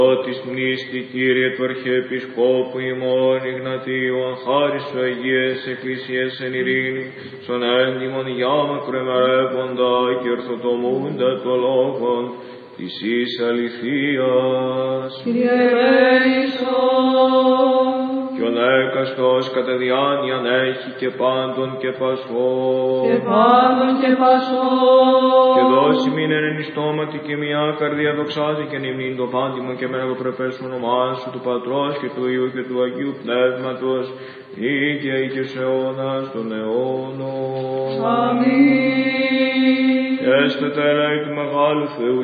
Της μνήστη, Κύριε του Αρχιεπισκόπου ημών Ιγνατίου, αν χάρις σου Αγίες Εκκλησίες εν ειρήνη, στον έντιμον διάμακρο εμερεύοντα και ορθοτομούντα το λόγον της εις αληθείας. Κύριε ελέησον. Κι ο έκαστος κατά διάνοιαν έχει και πάντων και πασών. Και πάντων και πασών. Και δώσει μην εν ενιστόματι και μια καρδία δοξάτη και νυμνήν το πάντιμο και μέγαπρεπές όνομά σου του Πατρός και του Υιού και του Αγίου Πνεύματος, ή και εις αιώνας των αιώνων. Αμήν. Έστε τα ελέη του Μεγάλου Θεού